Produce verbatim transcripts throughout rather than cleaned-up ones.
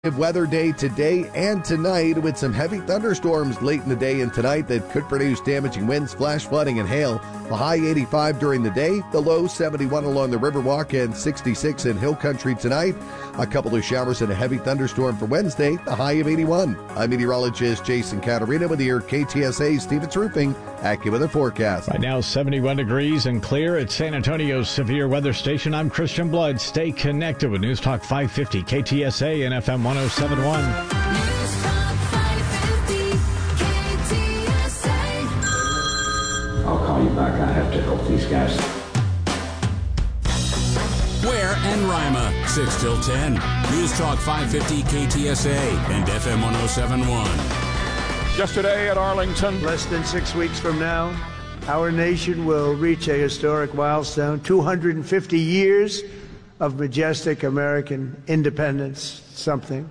Weather day today and tonight with some heavy thunderstorms late in the day and tonight that could produce damaging winds, flash flooding, and hail. The high eighty-five during the day, the low seventy-one along the Riverwalk and sixty-six in Hill Country tonight. A couple of showers and a heavy thunderstorm for Wednesday, the high of eighty-one. I'm meteorologist Jason Caterina with your K T S A Stevens Roofing AccuWeather forecast. Right now, seventy-one degrees and clear at San Antonio's severe weather station. I'm Christian Blood. Stay connected with News Talk five fifty, K T S A and F M one oh seven point one. News Talk five fifty, K T S A. I'll call you back. I have to help these guys. Ware and Rima, six till ten. News Talk five fifty, K T S A and F M one oh seven point one. Yesterday at Arlington. Less than six weeks from now, our nation will reach a historic milestone, two hundred fifty years of majestic American independence. Something.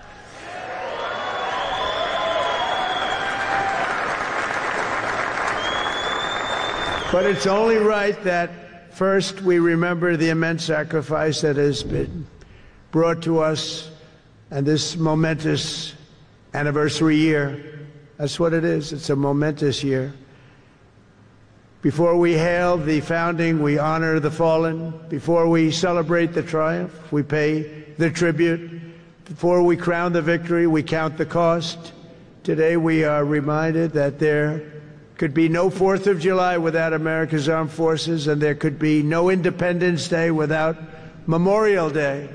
But it's only right that first we remember the immense sacrifice that has been brought to us and this momentous anniversary year. That's what it is. It's a momentous year. Before we hail the founding, we honor the fallen. Before we celebrate the triumph, we pay the tribute. Before we crown the victory, we count the cost. Today we are reminded that there could be no fourth of July without America's armed forces, and there could be no Independence Day without Memorial Day.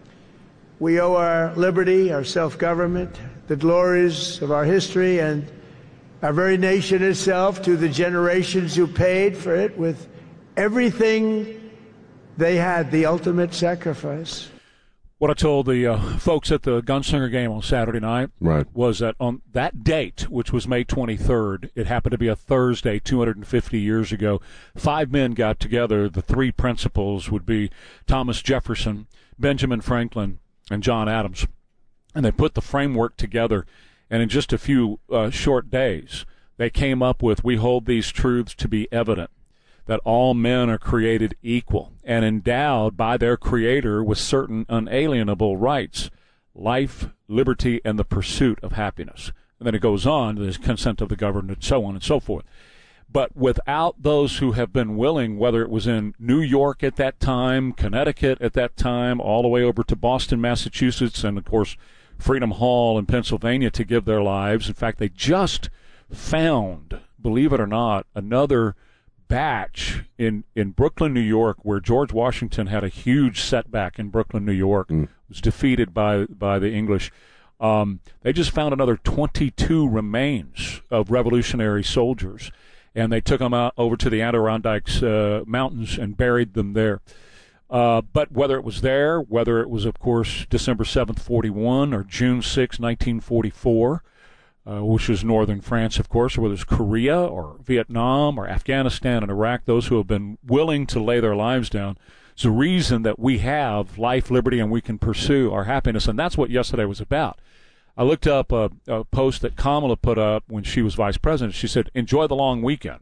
We owe our liberty, our self-government, the glories of our history, and our very nation itself to the generations who paid for it with everything they had, the ultimate sacrifice. What I told the uh, folks at the Gunslinger game on Saturday night right. was that on that date, which was May twenty-third, it happened to be a Thursday two hundred fifty years ago, five men got together. The three principals would be Thomas Jefferson, Benjamin Franklin, and John Adams. And they put the framework together, and in just a few uh, short days, they came up with, we hold these truths to be evident, that all men are created equal and endowed by their Creator with certain unalienable rights, life, liberty, and the pursuit of happiness. And then it goes on to the consent of the governed and so on and so forth. But without those who have been willing, whether it was in New York at that time, Connecticut at that time, all the way over to Boston, Massachusetts, and, of course, Freedom Hall in Pennsylvania to give their lives. In fact, they just found, believe it or not, another batch in, in Brooklyn, New York, where George Washington had a huge setback in Brooklyn, New York, mm. was defeated by by the English. Um, they just found another twenty-two remains of Revolutionary soldiers, and they took them out over to the Adirondacks uh, mountains and buried them there. Uh, but whether it was there, whether it was, of course, December seventh, forty-one, or June sixth, nineteen forty-four, Uh, which is northern France, of course, or whether it's Korea or Vietnam or Afghanistan and Iraq, those who have been willing to lay their lives down, is the reason that we have life, liberty, and we can pursue our happiness. And that's what yesterday was about. I looked up a, a post that Kamala put up when she was vice president. She said, enjoy the long weekend.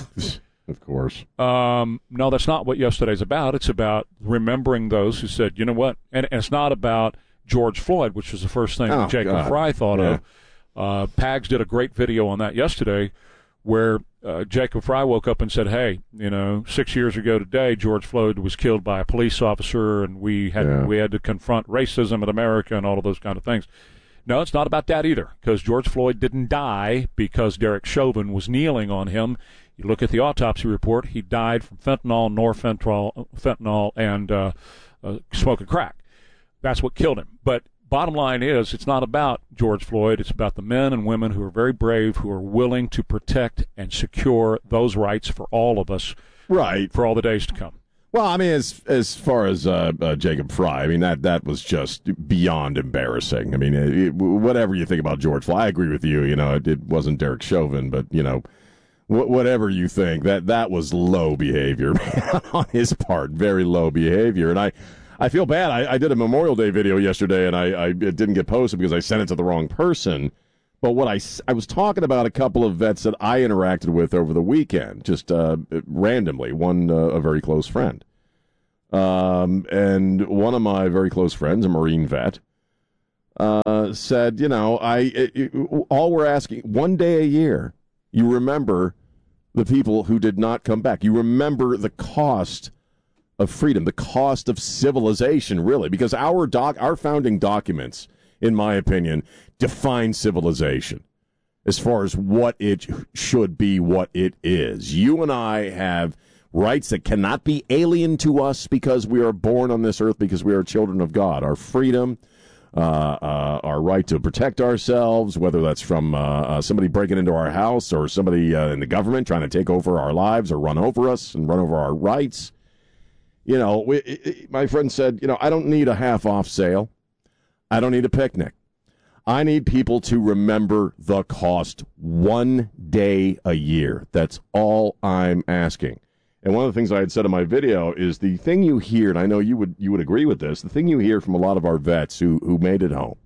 Of course. Um, no, that's not what yesterday's about. It's about remembering those who said, you know what, and, and it's not about George Floyd, which was the first thing oh, that Jacob God. Fry thought yeah. of. Uh, Pags did a great video on that yesterday where uh, Jacob Fry woke up and said, hey, you know, six years ago today, George Floyd was killed by a police officer, and we had yeah. we had to confront racism in America and all of those kind of things. No, it's not about that either, because George Floyd didn't die because Derek Chauvin was kneeling on him. You look at the autopsy report, he died from fentanyl, norfentanyl, fentanyl, and uh, uh, smoking crack. That's what killed him. But bottom line is, it's not about George Floyd. It's about the men and women who are very brave, who are willing to protect and secure those rights for all of us, right, for all the days to come. Well, I mean, as as far as uh, uh, Jacob Fry, I mean, that, that was just beyond embarrassing. I mean, it, it, whatever you think about George Floyd, I agree with you. You know, it, it wasn't Derek Chauvin, but, you know, wh- whatever you think, that, that was low behavior on his part, very low behavior. And I, I feel bad. I, I did a Memorial Day video yesterday, and I, I it didn't get posted because I sent it to the wrong person. But what I, I was talking about a couple of vets that I interacted with over the weekend, just uh, randomly, one uh, a very close friend. Um, and one of my very close friends, a Marine vet, uh, said, you know, I it, it, all we're asking, one day a year, you remember the people who did not come back. You remember the cost of freedom, the cost of civilization, really, because our doc, our founding documents, in my opinion, define civilization as far as what it should be, what it is. You and I have rights that cannot be alien to us because we are born on this earth, because we are children of God. Our freedom, uh, uh, our right to protect ourselves, whether that's from uh, uh, somebody breaking into our house or somebody uh, in the government trying to take over our lives or run over us and run over our rights. You know, we, it, my friend said, you know, I don't need a half-off sale. I don't need a picnic. I need people to remember the cost one day a year. That's all I'm asking. And one of the things I had said in my video is the thing you hear, and I know you would you would agree with this, the thing you hear from a lot of our vets who, who made it home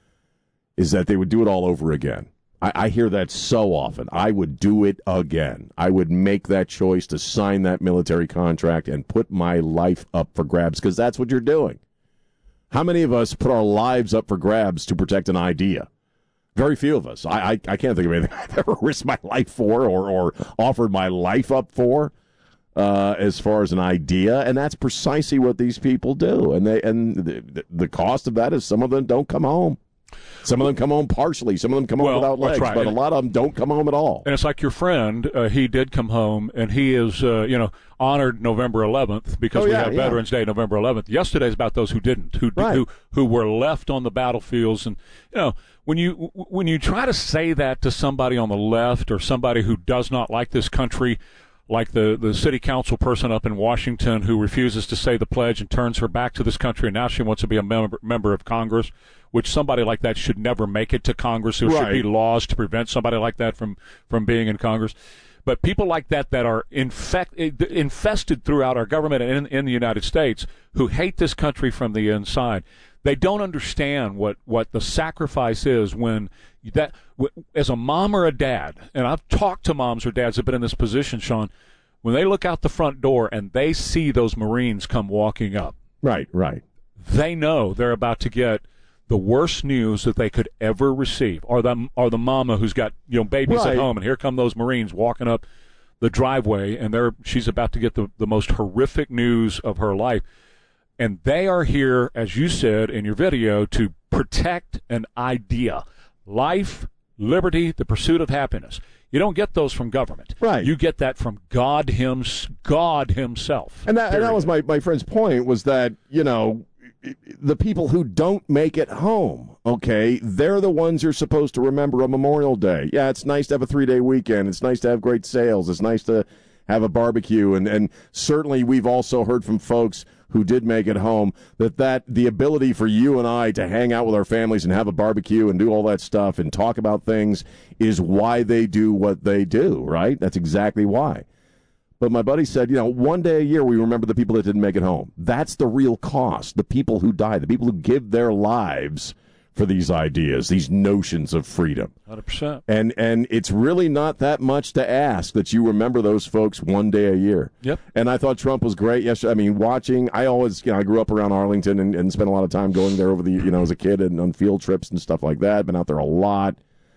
is that they would do it all over again. I, I hear that so often. I would do it again. I would make that choice to sign that military contract and put my life up for grabs, because that's what you're doing. How many of us put our lives up for grabs to protect an idea? Very few of us. I, I, I can't think of anything I've ever risked my life for or, or offered my life up for uh, as far as an idea, and that's precisely what these people do. And they and the, the cost of that is some of them don't come home. Some of them come home partially. Some of them come home Well, without legs, that's right. but a And- lot of them don't come home at all. And it's like your friend, uh, he did come home, and he is, uh, you know, honored November eleventh because Oh, we yeah, have yeah. Veterans Day November eleventh. Yesterday's about those who didn't, who Right. who who were left on the battlefields. And you know, when you when you try to say that to somebody on the left or somebody who does not like this country, like the, the city council person up in Washington who refuses to say the pledge and turns her back to this country, and now she wants to be a member member of Congress, which somebody like that should never make it to Congress. There should Right. be laws to prevent somebody like that from, from being in Congress. But people like that that are infect, infested throughout our government and in, in the United States who hate this country from the inside, they don't understand what, what the sacrifice is when that, as a mom or a dad, and I've talked to moms or dads that have been in this position, Sean, when they look out the front door and they see those Marines come walking up, Right, right. they know they're about to get the worst news that they could ever receive, or the or the mama who's got you know babies Right. at home, and here come those Marines walking up the driveway, and they're she's about to get the, the most horrific news of her life, and they are here, as you said in your video, to protect an idea, life, liberty, the pursuit of happiness. You don't get those from government. Right. You get that from God him, God himself. And that, and that Period. was my, my friend's point, was that, you know, the people who don't make it home, okay, they're the ones you're supposed to remember on Memorial Day. Yeah, it's nice to have a three-day weekend. It's nice to have great sales. It's nice to have a barbecue. And, and certainly we've also heard from folks who did make it home that, that the ability for you and I to hang out with our families and have a barbecue and do all that stuff and talk about things is why they do what they do, right? That's exactly why. But my buddy said, you know, one day a year we remember the people that didn't make it home. That's the real cost, the people who die, the people who give their lives for these ideas, these notions of freedom. one hundred percent. And and it's really not that much to ask that you remember those folks one day a year. Yep. And I thought Trump was great yesterday. I mean, watching, I always, you know, I grew up around Arlington and, and spent a lot of time going there over the, you know, as a kid and on field trips and stuff like that. Been out there a lot.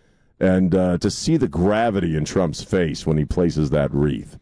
And uh, to see the gravity in Trump's face when he places that wreath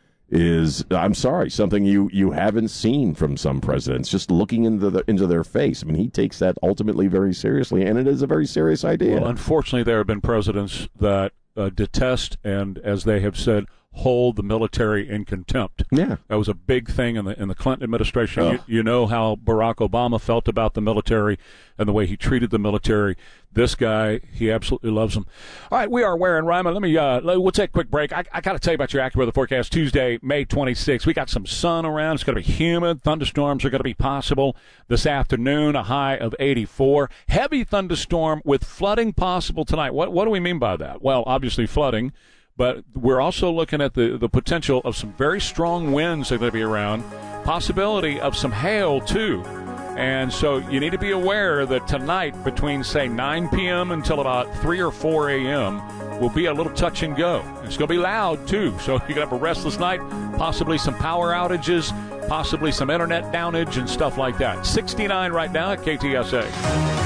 is, I'm sorry, something you, you haven't seen from some presidents, just looking into the, into their face. I mean, he takes that ultimately very seriously, and it is a very serious idea. Well, unfortunately, there have been presidents that uh, detest and, as they have said, hold the military in contempt. Yeah. That was a big thing in the in the Clinton administration. Oh. You, you know how Barack Obama felt about the military and the way he treated the military. This guy, he absolutely loves them. All right, we are Ware and Ryman. Let me, uh, let, we'll take a quick break. I, I got to tell you about your AccuWeather forecast Tuesday, May twenty-sixth. We got some sun around. It's going to be humid. Thunderstorms are going to be possible this afternoon, a high of eighty-four. Heavy thunderstorm with flooding possible tonight. What, what do we mean by that? Well, obviously flooding. But we're also looking at the, the potential of some very strong winds that are going to be around, possibility of some hail, too. And so you need to be aware that tonight, between, say, nine p.m. until about three or four a.m., will be a little touch and go. It's going to be loud, too. So you're going to have a restless night, possibly some power outages, possibly some internet downage and stuff like that. sixty-nine right now at K T S A.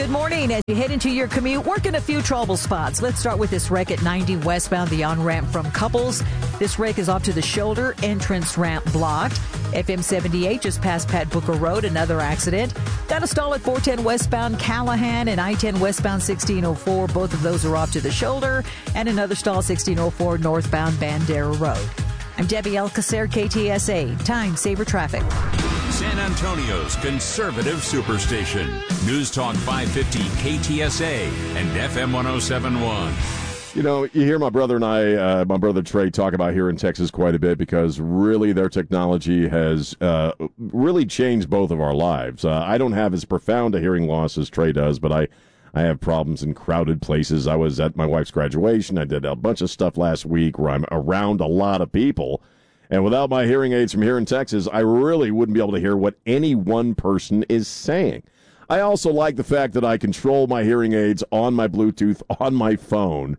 Good morning. As you head into your commute, working a few trouble spots. Let's start with this wreck at ninety westbound, the on-ramp from Couples. This wreck is off to the shoulder entrance ramp blocked. F M seventy-eight just past Pat Booker Road, another accident. Got a stall at four ten westbound Callahan and I ten westbound sixteen oh four. Both of those are off to the shoulder. And another stall sixteen oh four northbound Bandera Road. I'm Debbie Alcacer, K T S A. Time Saver Traffic. San Antonio's conservative superstation. News Talk five fifty K T S A and F M one oh seven point one. You know, you hear my brother and I, uh, my brother Trey, talk about here in Texas quite a bit because really their technology has uh, really changed both of our lives. Uh, I don't have as profound a hearing loss as Trey does, but I, I have problems in crowded places. I was at my wife's graduation. I did a bunch of stuff last week where I'm around a lot of people. And without my hearing aids from here in Texas, I really wouldn't be able to hear what any one person is saying. I also like the fact that I control my hearing aids on my Bluetooth on my phone.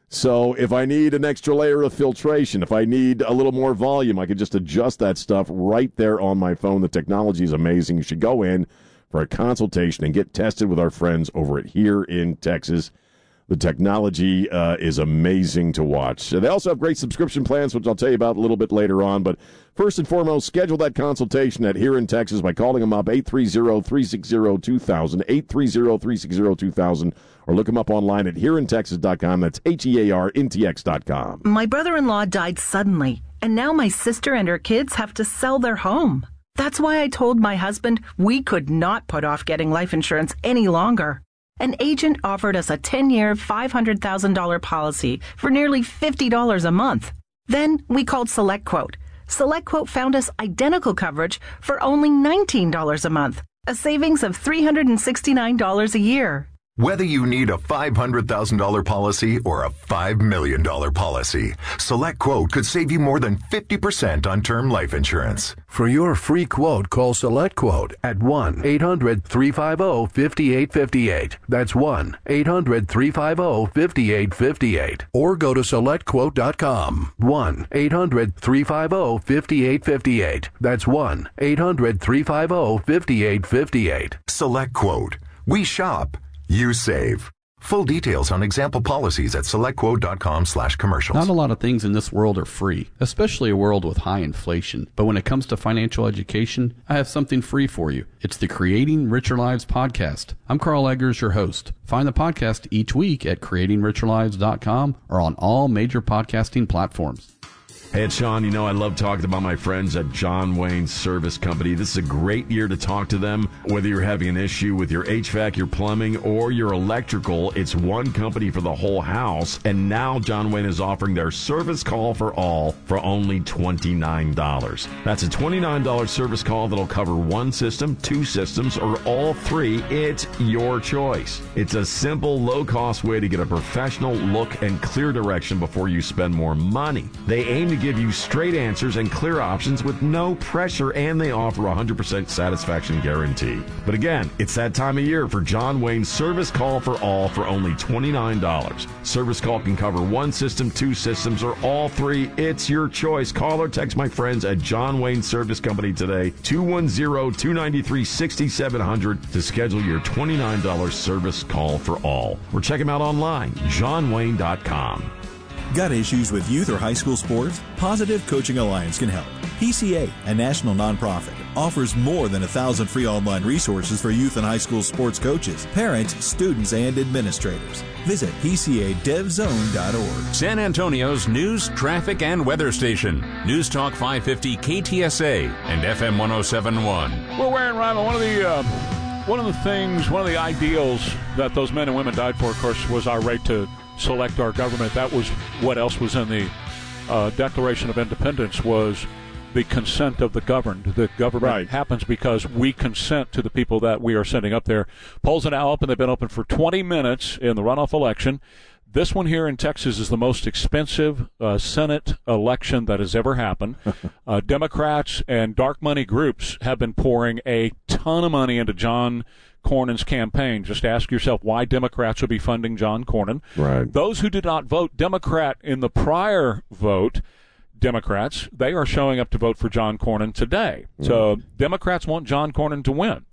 So if I need an extra layer of filtration, if I need a little more volume, I could just adjust that stuff right there on my phone. The technology is amazing. You should go in for a consultation and get tested with our friends over at Here in Texas. The technology uh, is amazing to watch. They also have great subscription plans, which I'll tell you about a little bit later on. But first and foremost, schedule that consultation at Here in Texas by calling them up, eight three zero, three six zero, two thousand, eight three zero, three six zero, two thousand, or look them up online at here in texas dot com. That's H E A R N T X dot com. My brother-in-law died suddenly, and now my sister and her kids have to sell their home. That's why I told my husband we could not put off getting life insurance any longer. An agent offered us a ten-year, five hundred thousand dollars policy for nearly fifty dollars a month. Then we called SelectQuote. SelectQuote found us identical coverage for only nineteen dollars a month, a savings of three hundred sixty-nine dollars a year. Whether you need a five hundred thousand dollars policy or a five million dollars policy, SelectQuote could save you more than fifty percent on term life insurance. For your free quote, call SelectQuote at one eight hundred, three five zero, five eight five eight. That's one eight hundred, three five zero, five eight five eight. Or go to select quote dot com. one eight hundred, three five zero, five eight five eight. That's one eight hundred, three five zero, five eight five eight. SelectQuote. We shop. You save. Full details on example policies at selectquote.com slash commercials. Not a lot of things in this world are free, especially a world with high inflation. But when it comes to financial education, I have something free for you. It's the Creating Richer Lives podcast. I'm Carl Eggers, your host. Find the podcast each week at creating richer lives dot com or on all major podcasting platforms. Hey, it's Sean. You know, I love talking about my friends at John Wayne Service Company. This is a great year to talk to them. Whether you're having an issue with your H V A C, your plumbing, or your electrical, it's one company for the whole house. And now John Wayne is offering their service call for all for only twenty-nine dollars. That's a twenty-nine dollars service call that'll cover one system, two systems, or all three. It's your choice. It's a simple, low-cost way to get a professional look and clear direction before you spend more money. They aim to give you straight answers and clear options with no pressure, and they offer a one hundred percent satisfaction guarantee. But again, it's that time of year for John Wayne's Service Call for All for only twenty-nine dollars. Service call can cover one system, two systems, or all three. It's your choice. Call or text my friends at John Wayne Service Company today, two one zero, two nine three, six seven zero zero to schedule your twenty-nine dollars Service Call for All. Or check them out online, john wayne dot com. Got issues with youth or high school sports? Positive Coaching Alliance can help. P C A, a national nonprofit, offers more than a thousand free online resources for youth and high school sports coaches, parents, students, and administrators. Visit P C A dev zone dot org. San Antonio's news, traffic, and weather station. News Talk five fifty K T S A and F M one oh seven point one. Well, Warren Ryman, one of the uh, one of the things, one of the ideals that those men and women died for, of course, was our right to select our government. That was what else was in the uh, Declaration of Independence, was the consent of the governed. The government right. happens because we consent to the people that we are sending up there. Polls are now open. They've been open for twenty minutes in the runoff election. This one here in Texas is the most expensive uh, Senate election that has ever happened. uh, Democrats and dark money groups have been pouring a ton of money into John Cornyn's campaign. Just ask yourself why Democrats would be funding John Cornyn. Right. Those who did not vote Democrat in the prior vote, Democrats, they are showing up to vote for John Cornyn today. Mm. So Democrats want John Cornyn to win.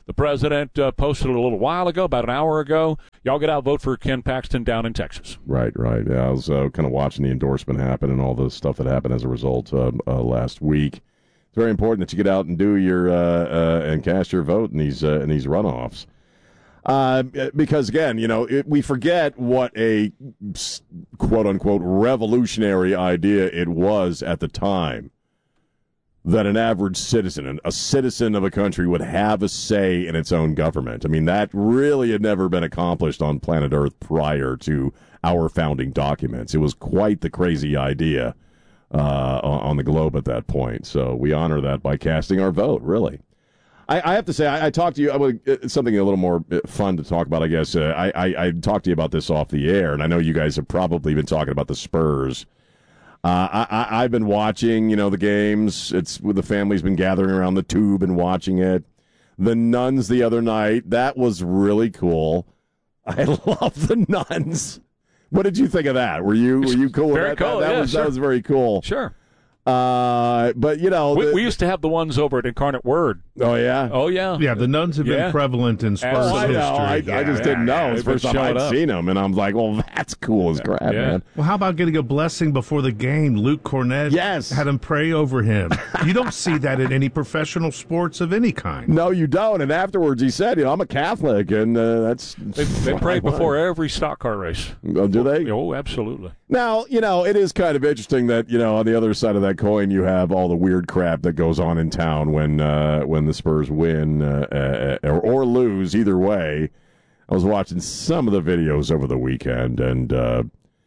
The president uh, posted a little while ago, about an hour ago. Y'all get out, vote for Ken Paxton down in Texas. Right, right. Yeah, I was uh, kind of watching the endorsement happen and all the stuff that happened as a result uh, uh, last week. It's very important that you get out and do your uh, uh, and cast your vote in these uh, in these runoffs. Uh, because, again, you know, it, we forget what a quote-unquote revolutionary idea it was at the time that an average citizen, a citizen of a country, would have a say in its own government. I mean, that really had never been accomplished on planet Earth prior to our founding documents. It was quite the crazy idea uh, on the globe at that point. So we honor that by casting our vote, really. I, I have to say, I, I talked to you, I, something a little more fun to talk about, I guess. Uh, I, I, I talked to you about this off the air, and I know you guys have probably been talking about the Spurs. Uh, I, I, I've been watching, you know, the games. It's the family's been gathering around the tube and watching it. The Nuns the other night, that was really cool. I love the Nuns. What did you think of that? Were you were you cool with Very that? cool, That, that yeah, was sure. that was very cool. Sure. Uh, but you know, We, the- we used to have the ones over at Incarnate Word. oh yeah, Oh, yeah. Yeah, the Nuns have Yeah. been prevalent in Spurs Absolutely. I history. know. I, I Yeah, just yeah, didn't know. yeah. It was the They've first been time showing I'd up. seen them, and I'm like, well, that's cool as crap, Yeah. man. Well, how about getting a blessing before the game? Luke Cornett Yes. had him pray over him. You don't see that in any professional sports of any kind. No, you don't. And afterwards, he said, you know, I'm a Catholic, and uh, that's They, they what pray I want. before every stock car race. Oh, do they? Oh, absolutely. Now, you know, it is kind of interesting that, you know, on the other side of that coin, you have all the weird crap that goes on in town when uh, when the Spurs win uh, uh, or, or lose, either way. I was watching some of the videos over the weekend, and, uh,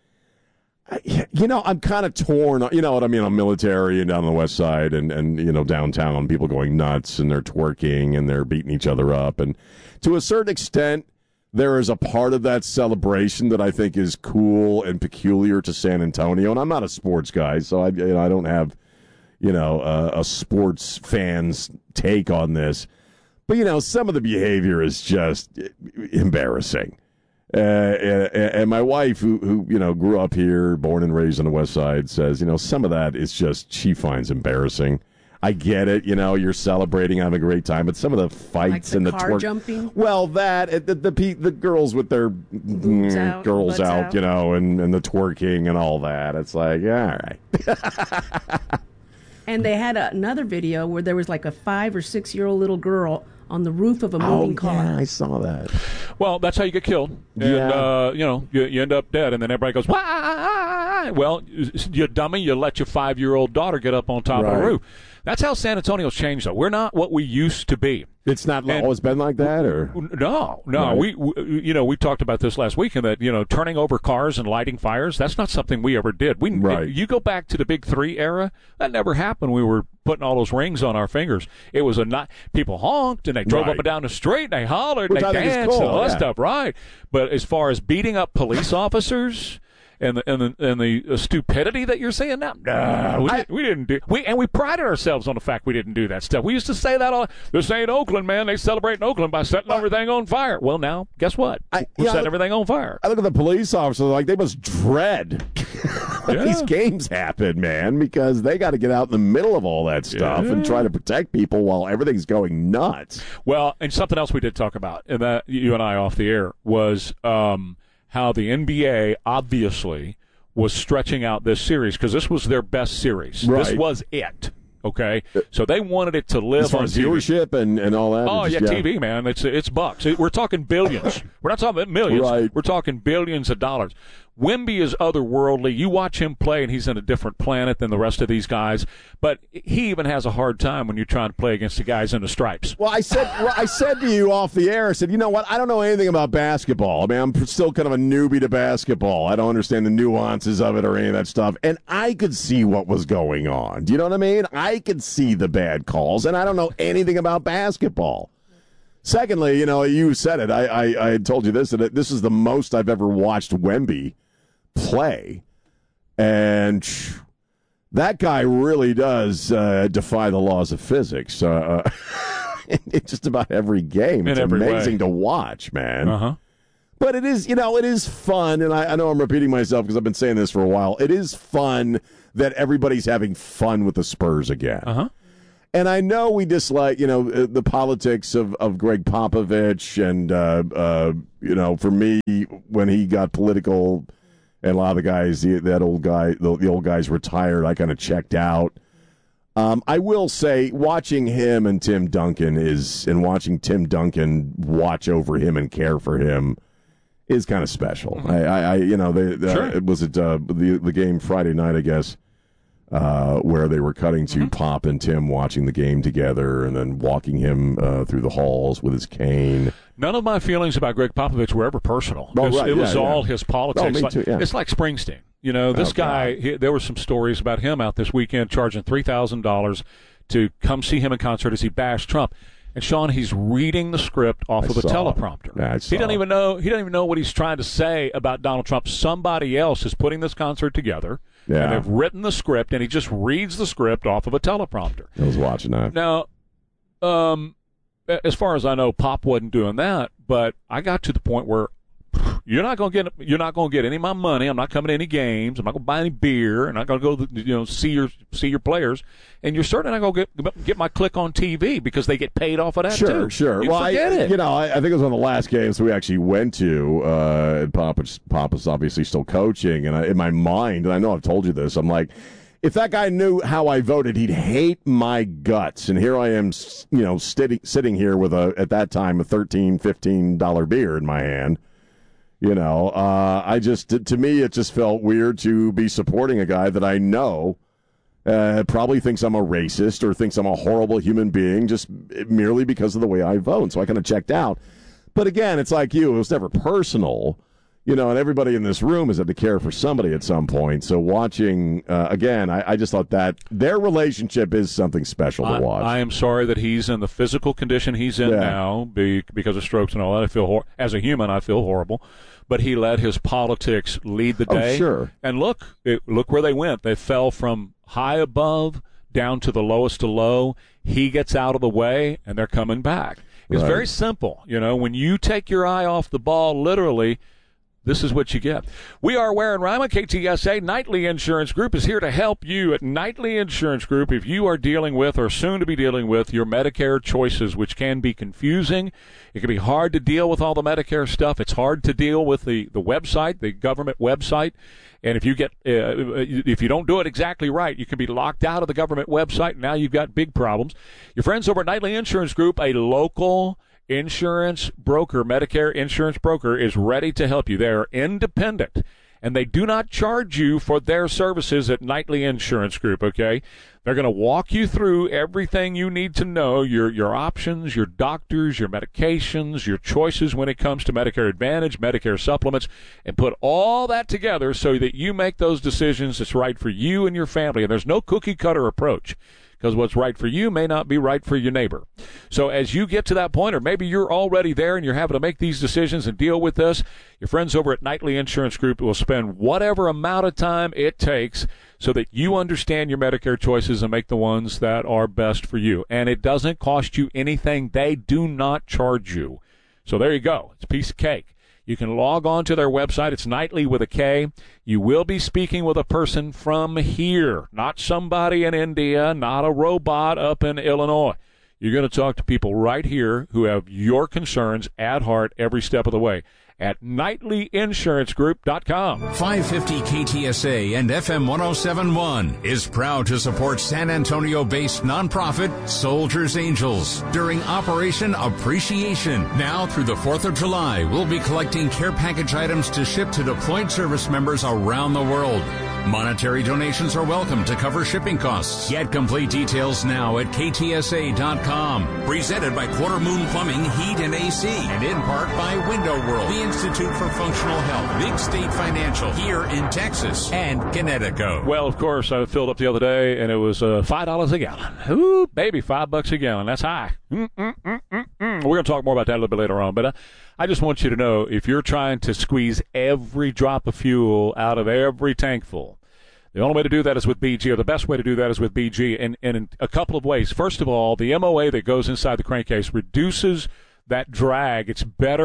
I- you know, I'm kind of torn. You know what I mean? I'm military and down on the west side and, and, you know, downtown, people going nuts, and they're twerking, and they're beating each other up. And to a certain extent, there is a part of that celebration that I think is cool and peculiar to San Antonio. And I'm not a sports guy, so I, you know, I don't have, you know, uh, a sports fan's take on this. But, you know, some of the behavior is just embarrassing. Uh, and, and my wife, who, who, you know, grew up here, born and raised on the west side, says, you know, some of that is just, she finds embarrassing. I get it, you know, you're celebrating, having a great time, but some of the fights the and the car twerk, jumping? well, that the the, the pe- the girls with their mm, out, girls butts out, out. you know, and, and the twerking and all that. It's like, yeah, all right. And they had another video where there was like a five or six year old little girl on the roof of a moving oh, car. yeah, I saw that. Well, that's how you get killed. And, Yeah. uh, you know, you, you end up dead, and then everybody goes, wah! Well, you dummy, you let your five-year-old daughter get up on top of Right. the roof. That's how San Antonio's changed, though. We're not what we used to be. It's not And- always been like that, or No, no. Right. We, we, you know, we talked about this last week, and that, you know, turning over cars and lighting fires, that's not something we ever did. We, Right. You go back to the Big Three era, that never happened. We were putting all those rings on our fingers. It was a not, people honked, and they drove Right. up and down the street, and they hollered, Which and I they think is danced, cool, and all that yeah. stuff, right? But as far as beating up police officers, and the and the and the uh, stupidity that you're saying now, nah, we, didn't, we didn't do we and we prided ourselves on the fact we didn't do that stuff. We used to say that all. This ain't Oakland, man. They celebrate in Oakland by setting everything on fire. Well, now guess what? I- We're yeah, setting I- everything on fire. I look at the police officers, like they must dread when Yeah. these games happen, man, because they got to get out in the middle of all that stuff and Yeah. try to protect people while everything's going nuts. Well, and something else we did talk about, and that you and I off the air, was um, how the N B A obviously was stretching out this series because this was their best series. This Right. was it. Okay, so they wanted it to live As far on as T V. viewership and, and all that. Oh it's yeah, just- T V man, it's it's bucks. We're talking billions. We're not talking about millions. Right. We're talking billions of dollars. Wemby is otherworldly. You watch him play, and he's in a different planet than the rest of these guys. But he even has a hard time when you're trying to play against the guys in the stripes. Well, I said, well, I said to you off the air, I said, you know what? I don't know anything about basketball. I mean, I'm still kind of a newbie to basketball. I don't understand the nuances of it or any of that stuff. And I could see what was going on. Do you know what I mean? I could see the bad calls, and I don't know anything about basketball. Secondly, you know, you said it. I, I, I had told you this, that this is the most I've ever watched Wemby play. And phew, that guy really does uh, defy the laws of physics. Uh, in just about every game. It's In every amazing way. to watch, man. Uh-huh. But it is, you know, it is fun, and I, I know I'm repeating myself because I've been saying this for a while. It is fun that everybody's having fun with the Spurs again. Uh-huh. And I know we dislike, you know, the politics of, of Greg Popovich. And, uh, uh, you know, for me, when he got political and a lot of the guys, the, that old guy, the, the old guys retired, I kind of checked out. Um, I will say watching him and Tim Duncan is, and watching Tim Duncan watch over him and care for him is kind of special. Mm-hmm. I, I, I, you know, they, the, Sure. it was it uh, the the game Friday night, I guess, uh, where they were cutting to Mm-hmm. Pop and Tim watching the game together, and then walking him uh, through the halls with his cane. None of my feelings about Greg Popovich were ever personal. Oh, It was- right, it was yeah, all yeah. his politics. Oh, me Like- too, yeah. It's like Springsteen. You know, this Oh, guy, he, there were some stories about him out this weekend charging three thousand dollars to come see him in concert as he bashed Trump. And, Sean, he's reading the script off I of a saw. teleprompter. Yeah, I He saw. doesn't even know. He doesn't even know what he's trying to say about Donald Trump. Somebody else is putting this concert together, Yeah. and they've written the script, and he just reads the script off of a teleprompter. I was watching that. Now, um, as far as I know, Pop wasn't doing that, but I got to the point where you're not going to get you're not going to get any of my money. I'm not coming to any games. I'm not going to buy any beer. I'm not going to go you know see your see your players, and you're certainly not going to get get my click on T V because they get paid off of that Sure, too. sure. You well, forget I, it. you know, I, I think it was one of the last games we actually went to. Uh, and Papa's, Papa's obviously still coaching, and I, in my mind, and I know I've told you this, I'm like, if that guy knew how I voted, he'd hate my guts. And here I am, s- you know, sitting sitting here with a at that time a thirteen, fifteen dollar beer in my hand. You know, uh, I just to me it just felt weird to be supporting a guy that I know uh, probably thinks I'm a racist or thinks I'm a horrible human being just merely because of the way I vote. So I kind of checked out. But again, it's like you; it was never personal. You know, and everybody in this room has had to care for somebody at some point. So watching, uh, again, I, I just thought that their relationship is something special to I, watch. I am sorry that he's in the physical condition he's in Yeah. now be, because of strokes and all that. I feel hor- as a human, I feel horrible. But he let his politics lead the Oh, day. sure. And look, it, look where they went. They fell from high above down to the lowest of low. He gets out of the way, and they're coming back. It's Right. very simple. You know, when you take your eye off the ball, literally, this is what you get. We are Ware and Rima. K T S A Nightly Insurance Group is here to help you at Nightly Insurance Group if you are dealing with or soon to be dealing with your Medicare choices, which can be confusing. It can be hard to deal with all the Medicare stuff. It's hard to deal with the, the website, the government website. And if you get uh, if you don't do it exactly right, you can be locked out of the government website. And now you've got big problems. Your friends over at Nightly Insurance Group, a local insurance broker, Medicare insurance broker, is ready to help you. They are independent, and they do not charge you for their services at Nightly Insurance Group, okay? They're going to walk you through everything you need to know, your your options, your doctors, your medications, your choices when it comes to Medicare Advantage, Medicare supplements, and put all that together so that you make those decisions that's right for you and your family. And there's no cookie-cutter approach, because what's right for you may not be right for your neighbor. So as you get to that point, or maybe you're already there and you're having to make these decisions and deal with this, your friends over at Nightly Insurance Group will spend whatever amount of time it takes so that you understand your Medicare choices and make the ones that are best for you. And it doesn't cost you anything. They do not charge you. So there you go. It's a piece of cake. You can log on to their website. It's Nightly with a K. You will be speaking with a person from here, not somebody in India, not a robot up in Illinois. You're going to talk to people right here who have your concerns at heart every step of the way at nightly insurance group dot com. five fifty K T S A and F M one oh seven point one is proud to support San Antonio-based nonprofit Soldiers Angels during Operation Appreciation. Now through the fourth of July, we'll be collecting care package items to ship to deployed service members around the world. Monetary donations are welcome to cover shipping costs. Get complete details now at K T S A dot com. Presented by Quarter Moon Plumbing, Heat and A C, and in part by Window World, the Institute for Functional Health, Big State Financial here in Texas, and Connecticut. Well, of course, I filled up the other day, and it was uh, five dollars a gallon. Ooh, baby, five bucks a gallon. That's high. Mm-mm-mm-mm-mm. We're going to talk more about that a little bit later on, but uh, I just want you to know, if you're trying to squeeze every drop of fuel out of every tank full, the only way to do that is with B G, or the best way to do that is with B G, and, and in a couple of ways. First of all, the M O A that goes inside the crankcase reduces that drag. It's better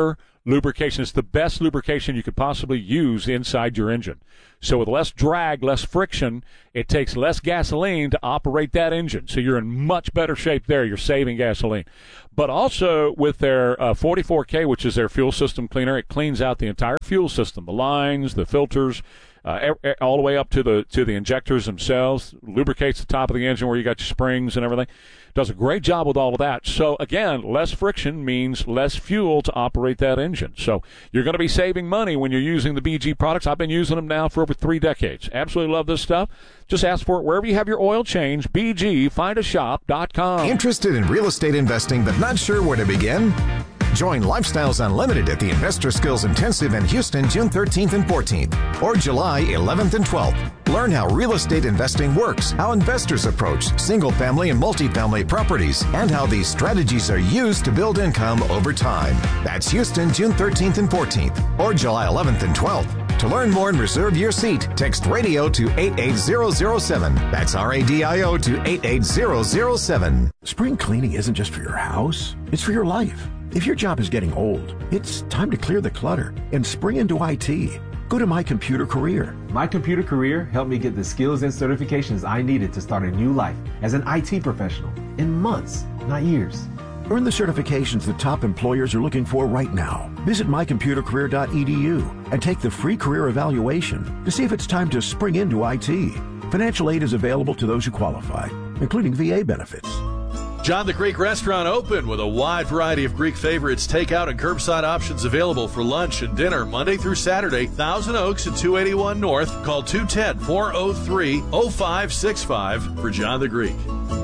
lubrication. It's the best lubrication you could possibly use inside your engine. So with less drag, less friction, it takes less gasoline to operate that engine. So you're in much better shape there. You're saving gasoline. But also with their uh, forty-four K, which is their fuel system cleaner, it cleans out the entire fuel system, the lines, the filters, uh, all the way up to the to the injectors themselves, lubricates the top of the engine where you got your springs and everything. Does a great job with all of that. So, again, less friction means less fuel to operate that engine. So you're going to be saving money when you're using the B G products. I've been using them now for over three decades. Absolutely love this stuff. Just ask for it wherever you have your oil change. B G find a shop dot com. Interested in real estate investing but not sure where to begin? Join Lifestyles Unlimited at the Investor Skills Intensive in Houston June thirteenth and fourteenth or July eleventh and twelfth. Learn how real estate investing works, how investors approach single-family and multifamily properties, and how these strategies are used to build income over time. That's Houston June thirteenth and fourteenth or July eleventh and twelfth. To learn more and reserve your seat, text radio to eight eight zero zero seven. That's R A D I O to eight eight zero zero seven. Spring cleaning isn't just for your house, it's for your life. If your job is getting old, it's time to clear the clutter and spring into I T. Go to My Computer Career. My Computer Career helped me get the skills and certifications I needed to start a new life as an I T professional in months, not years. Earn the certifications the top employers are looking for right now. Visit my computer career dot e d u and take the free career evaluation to see if it's time to spring into I T. Financial aid is available to those who qualify, including V A benefits. John the Greek Restaurant open with a wide variety of Greek favorites, takeout and curbside options available for lunch and dinner Monday through Saturday. Thousand Oaks at two eighty-one North. Call two one zero, four oh three, oh five six five for John the Greek.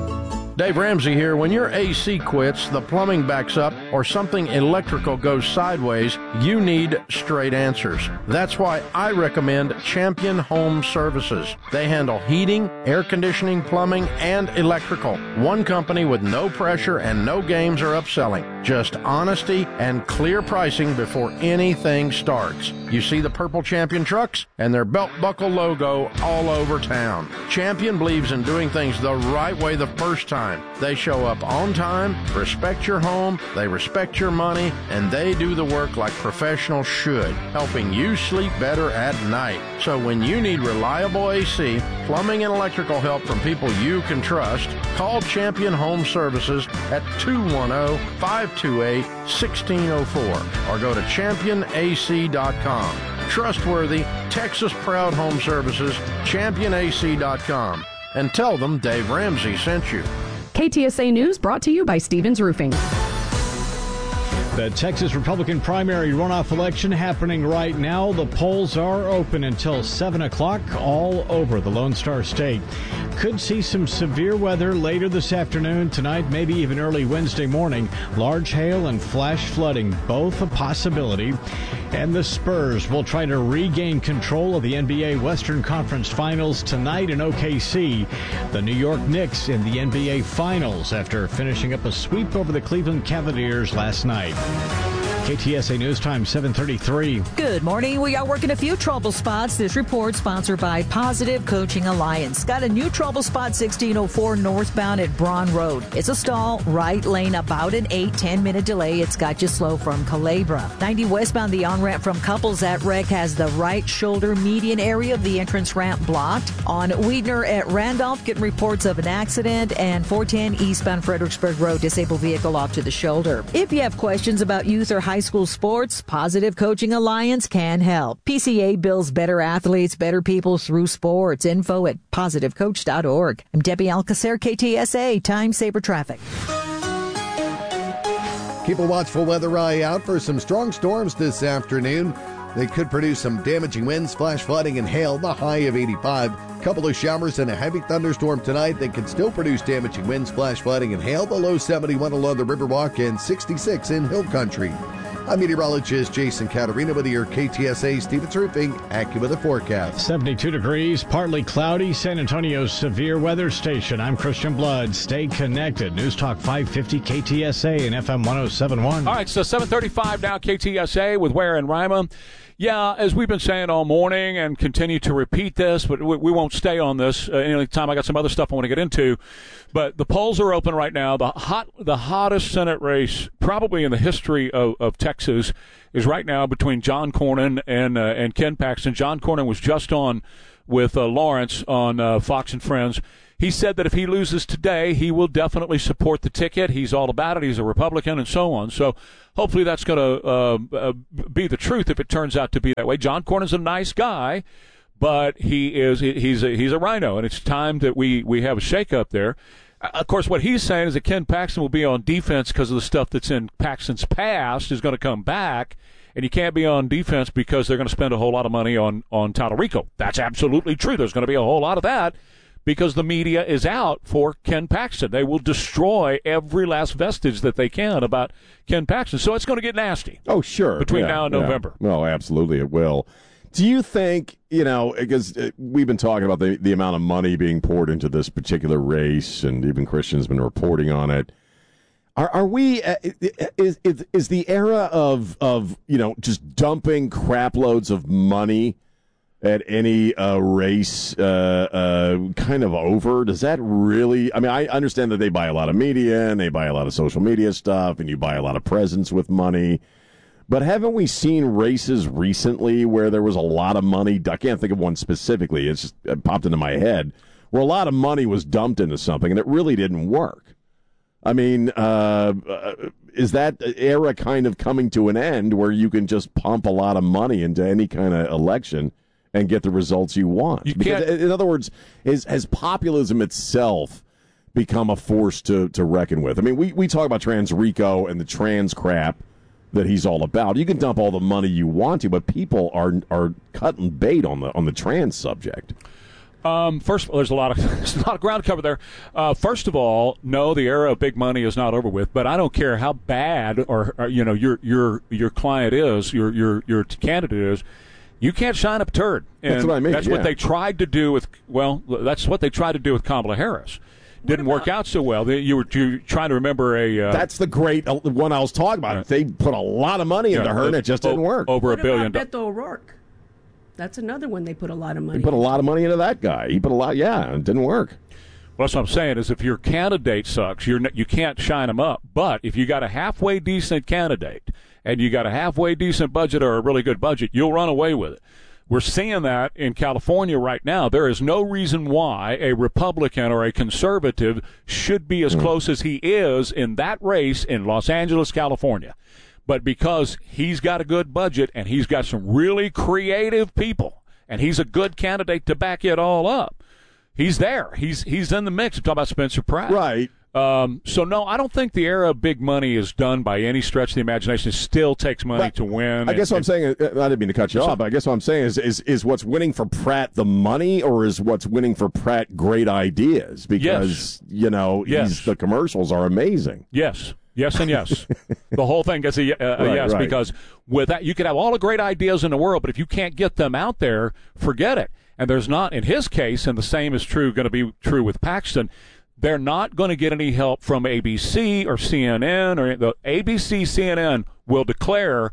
Dave Ramsey here. When your A C quits, the plumbing backs up, or something electrical goes sideways, you need straight answers. That's why I recommend Champion Home Services. They handle heating, air conditioning, plumbing, and electrical. One company with no pressure and no games or upselling. Just honesty and clear pricing before anything starts. You see the purple Champion trucks and their belt buckle logo all over town. Champion believes in doing things the right way the first time. They show up on time, respect your home, they respect your money, and they do the work like professionals should, helping you sleep better at night. So when you need reliable A C, plumbing, and electrical help from people you can trust, call Champion Home Services at two one zero, five two eight, one six zero four or go to champion A C dot com. Trustworthy, Texas-proud home services, champion A C dot com. And tell them Dave Ramsey sent you. K T S A News brought to you by Stevens Roofing. The Texas Republican primary runoff election happening right now. The polls are open until seven o'clock all over the Lone Star State. Could see some severe weather later this afternoon, tonight, maybe even early Wednesday morning. Large hail and flash flooding, both a possibility. And the Spurs will try to regain control of the N B A Western Conference Finals tonight in O K C. The New York Knicks in the N B A Finals after finishing up a sweep over the Cleveland Cavaliers last night. K T S A News Time, seven thirty-three. Good morning. We are working a few trouble spots. This report sponsored by Positive Coaching Alliance. Got a new trouble spot, sixteen oh four northbound at Braun Road. It's a stall, right lane, about an eight, ten minute delay. It's got you slow from Calabria. ninety westbound, the on-ramp from Couples at Wreck has the right shoulder median area of the entrance ramp blocked. On Weidner at Randolph, getting reports of an accident. And four ten eastbound Fredericksburg Road, disabled vehicle off to the shoulder. If you have questions about youth or high school sports, Positive Coaching Alliance can help. P C A builds better athletes, better people through sports. Info at positive coach dot org. I'm Debbie Alcacer, K T S A, Time Saver Traffic. Keep a watchful weather eye out for some strong storms this afternoon. They could produce some damaging winds, flash flooding, and hail, the high of eighty-five. Couple of showers and a heavy thunderstorm tonight that can still produce damaging winds, flash flooding, and hail, the low seventy-one along the Riverwalk and sixty-six in Hill Country. I'm meteorologist Jason Caterina with your K T S A Stevens Roofing AccuWeather forecast. seventy-two degrees, partly cloudy, San Antonio's severe weather station. I'm Christian Blood. Stay connected. News Talk five fifty K T S A and F M one oh seven point one. All right, so seven thirty-five now, K T S A with Ware and Rima. Yeah, as we've been saying all morning and continue to repeat this, but we, we won't stay on this. Uh, any time I got some other stuff I want to get into. But the polls are open right now. The hot, the hottest Senate race probably in the history of, of Texas. Texas is right now between John Cornyn and uh, and Ken Paxton. John Cornyn was just on with uh, Lawrence on uh, Fox and Friends. He said that if he loses today, he will definitely support the ticket. He's all about it. He's a Republican and so on. So hopefully that's going to uh, uh, be the truth if it turns out to be that way. John Cornyn's a nice guy, but he is he's a, he's a rhino, and it's time that we, we have a shakeup there. Of course, what he's saying is that Ken Paxton will be on defense because of the stuff that's in Paxton's past is going to come back, and you can't be on defense because they're going to spend a whole lot of money on, on Tallarico. That's absolutely true. There's going to be a whole lot of that because the media is out for Ken Paxton. They will destroy every last vestige that they can about Ken Paxton. So it's going to get nasty. Oh, sure. Between yeah, now and yeah. November. Well, absolutely it will. Do you think, you know, because we've been talking about the, the amount of money being poured into this particular race, and even Christian's been reporting on it. Are, are we, uh, is, is is the era of, of, you know, just dumping crap loads of money at any uh, race uh, uh, kind of over? Does that really, I mean, I understand that they buy a lot of media and they buy a lot of social media stuff and you buy a lot of presence with money. But haven't we seen races recently where there was a lot of money? I can't think of one specifically. It's just it popped into my head where a lot of money was dumped into something and it really didn't work. I mean, uh, is that era kind of coming to an end where you can just pump a lot of money into any kind of election and get the results you want? You because, can't... in other words, is, has populism itself become a force to, to reckon with? I mean, we, we talk about Trans Rico and the trans crap that he's all about. You can dump all the money you want to, but people are are cutting bait on the on the trans subject. Um, first of all, there's a lot of there's a lot of ground to cover there. Uh, first of all, no, the era of big money is not over with. But I don't care how bad or, or you know your your your client is, your your your candidate is. You can't shine up a turd. And that's what I mean. That's yeah. what they tried to do with. Well, that's what they tried to do with Kamala Harris. Didn't work out so well. They, you were you trying to remember a. Uh, That's the great one I was talking about. Right. They put a lot of money into yeah, her, and it just o- didn't work. Over what a billion. About Beto O'Rourke? That's another one they put a lot of money. They put a lot of money into that guy. He put a lot. Yeah, it didn't work. Well, that's what I'm saying is if your candidate sucks, you're you can't shine them up. But if you got a halfway decent candidate and you got a halfway decent budget or a really good budget, you'll run away with it. We're seeing that in California right now. There is no reason why a Republican or a conservative should be as mm. close as he is in that race in Los Angeles, California. But because he's got a good budget and he's got some really creative people and he's a good candidate to back it all up, he's there. He's he's in the mix. I'm talking about Spencer Pratt. Right. Um, so, no, I don't think the era of big money is done by any stretch of the imagination. It still takes money but to win. I guess and, what I'm saying, I didn't mean to cut you off, but I guess what I'm saying is, is is what's winning for Pratt the money, or is what's winning for Pratt great ideas? Because, yes. you know, yes. he's, the commercials are amazing. Yes. Yes and yes. The whole thing gets a, a, a right, yes right. because with that, you could have all the great ideas in the world, but if you can't get them out there, forget it. And there's not, in his case, and the same is true, going to be true with Paxton, they're not going to get any help from A B C or C N N or the A B C, C N N will declare,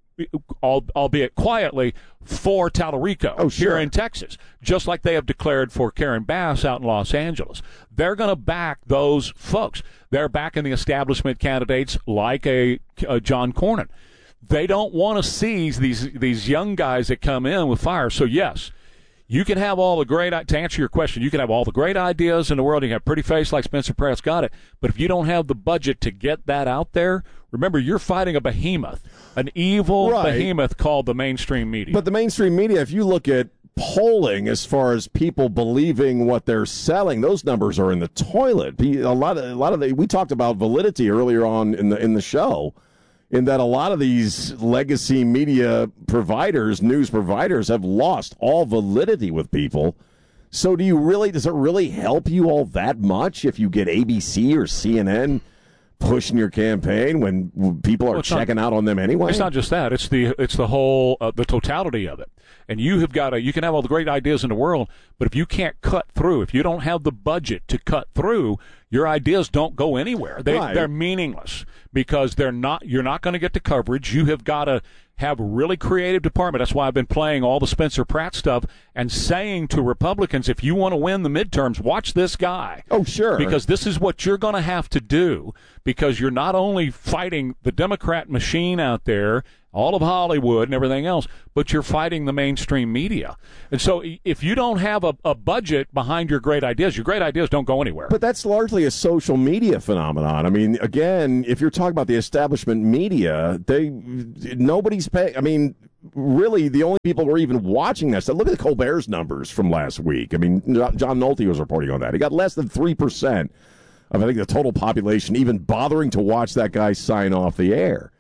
albeit quietly, for Tallarico oh, sure. here in Texas, just like they have declared for Karen Bass out in Los Angeles. They're going to back those folks. They're backing the establishment candidates like a, a John Cornyn. They don't want to see these these young guys that come in with fire. So, yes, you can have all the great, to answer your question, you can have all the great ideas in the world. You can have a pretty face like Spencer Pratt's got it. But if you don't have the budget to get that out there, remember, you're fighting a behemoth, an evil right. behemoth called the mainstream media. But the mainstream media, if you look at polling as far as people believing what they're selling, those numbers are in the toilet. A lot of, a lot of the, we talked about validity earlier on in the in the show, in that a lot of these legacy media providers, news providers, have lost all validity with people. So do you really, does it really help you all that much if you get A B C or C N N pushing your campaign when people are well, checking not, out on them anyway? It's not just that. It's the it's the whole, uh, the totality of it. And you have got to, you can have all the great ideas in the world, but if you can't cut through, if you don't have the budget to cut through, your ideas don't go anywhere. They, right. They're meaningless because they're not, you're not going to get the coverage. You have got to have a really creative department. That's why I've been playing all the Spencer Pratt stuff and saying to Republicans, if you want to win the midterms, watch this guy. Oh, sure. Because this is what you're going to have to do, because you're not only fighting the Democrat machine out there, all of Hollywood and everything else, but you're fighting the mainstream media. And so if you don't have a, a budget behind your great ideas, your great ideas don't go anywhere. But that's largely a social media phenomenon. I mean, again, if you're talking about the establishment media, they nobody's paying. I mean, really, the only people who are even watching this. Look at the Colbert's numbers from last week. I mean, John Nolte was reporting on that. He got less than three percent of, I think, the total population even bothering to watch that guy sign off the air.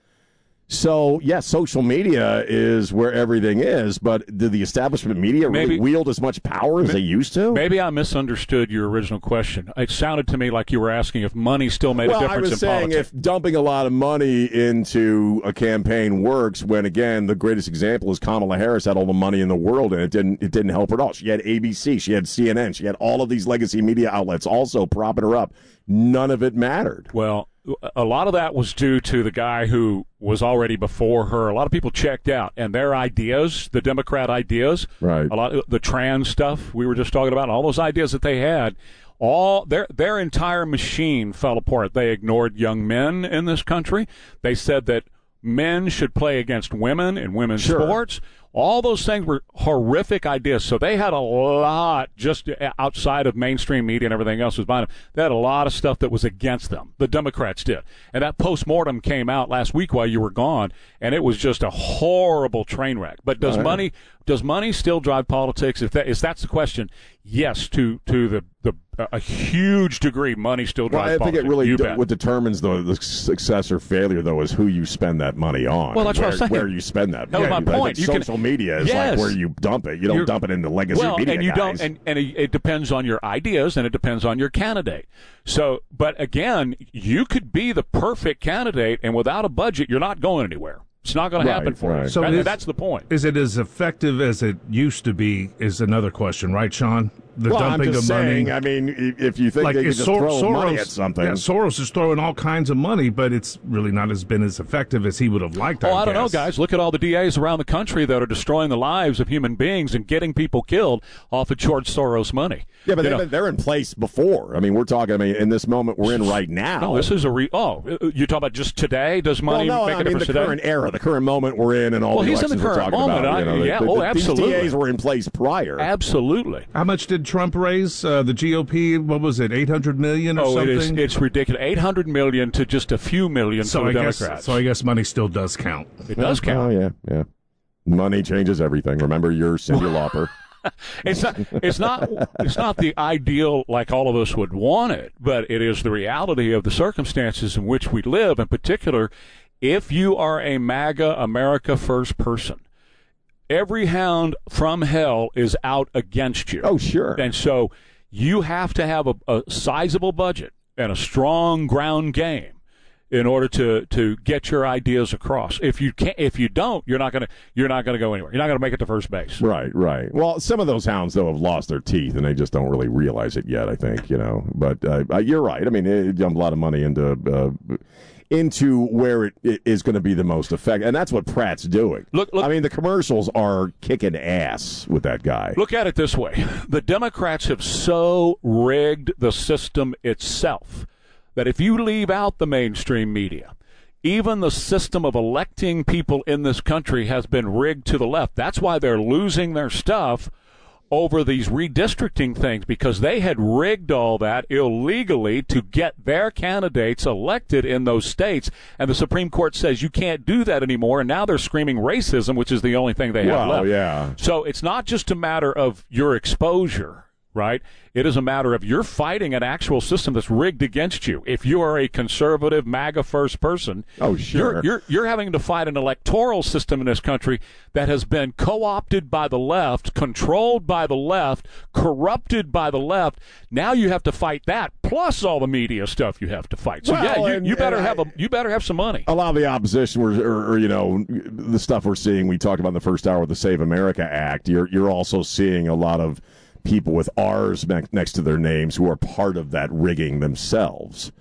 So, yes, social media is where everything is, but did the establishment media really Maybe, wield as much power as maybe, they used to? Maybe I misunderstood your original question. It sounded to me like you were asking if money still made well, a difference in politics. Well, I was saying if dumping a lot of money into a campaign works, when, again, the greatest example is Kamala Harris had all the money in the world, and it didn't it didn't help her at all. She had A B C, she had C N N, she had all of these legacy media outlets also propping her up. None of it mattered. Well, a lot of that was due to the guy who was already before her. A lot of people checked out, and their ideas, the Democrat ideas, right? A lot of the trans stuff we were just talking about, all those ideas that they had, all their their entire machine fell apart. They ignored young men in this country. They said that men should play against women in women's sure. sports. All those things were horrific ideas. So they had a lot just outside of mainstream media and everything else was behind them. They had a lot of stuff that was against them. The Democrats did. And that postmortem came out last week while you were gone, and it was just a horrible train wreck. But does right. money does money still drive politics? If that if that's the question, yes, to to the, the a huge degree, money still drives well, I politics. think it really you d- bet. what determines the, the success or failure, though, is who you spend that money on. Well, that's where, what I'm saying. Where you spend that That was money. my I point. think You social can, media is yes. like where you dump it. You don't You're, dump it in the legacy well, media and you guys. don't, and, and it depends on your ideas, and it depends on your candidate. So, but again, you could be the perfect candidate, and without a budget, you're not going anywhere. It's not going right, to happen for right. you. So that, is, that's the point. Is it as effective as it used to be? Is another question, right, Sean? The well, dumping I'm just of money. saying, I mean, if you think like they can just Sor- throw Soros, money at something, yeah, Soros is throwing all kinds of money, but it's really not as been as effective as he would have liked. Oh, I, I don't know, guess. guys. Look at all the D As around the country that are destroying the lives of human beings and getting people killed off of George Soros money. Yeah, but you they, know, they're in place before. I mean, we're talking. I mean, in this moment we're in right now. No, this is a re. Oh, you talking about just today? Does money well, no, make I a mean difference the today? current era, the current moment we're in, and all well, the he's in the elections we're current talking moment. about. I, You know, yeah, the, oh, the, absolutely. These D As were in place prior. Absolutely. How much did Trump raise? Uh, the G O P, what was it, eight hundred million or oh, something? it is, it's ridiculous. eight hundred million to just a few million so for the I guess, Democrats. So I guess money still does count. It does count. Oh, yeah, yeah. Money changes everything. Remember your Cyndi Lauper. It's not. It's not. It's not the ideal like all of us would want it, but it is the reality of the circumstances in which we live. In particular, if you are a MAGA America First person, every hound from hell is out against you. Oh, sure. And so you have to have a, a sizable budget and a strong ground game in order to, to get your ideas across. If you can't, if you don't, you're not gonna you're not gonna go anywhere. You're not gonna make it to first base. Right, right. Well, some of those hounds though have lost their teeth, and they just don't really realize it yet. I think you know, but uh, you're right. I mean, it dumped a lot of money into uh, into where it, it is going to be the most effective, and that's what Pratt's doing. Look, look, I mean, the commercials are kicking ass with that guy. Look at it this way: the Democrats have so rigged the system itself that if you leave out the mainstream media, even the system of electing people in this country has been rigged to the left. That's why they're losing their stuff over these redistricting things, because they had rigged all that illegally to get their candidates elected in those states. And the Supreme Court says you can't do that anymore. And now they're screaming racism, which is the only thing they have well, left. yeah. So it's not just a matter of your exposure. Right? It is a matter of you're fighting an actual system that's rigged against you. If you are a conservative, MAGA first person, oh sure, you're, you're you're having to fight an electoral system in this country that has been co-opted by the left, controlled by the left, corrupted by the left. Now you have to fight that, plus all the media stuff you have to fight. So well, yeah, you, and, you better and have I, a you better have some money. A lot of the opposition, were, or, or you know, the stuff we're seeing. We talked about in the first hour with the Save America Act. You're you're also seeing a lot of people with R's next to their names who are part of that rigging themselves.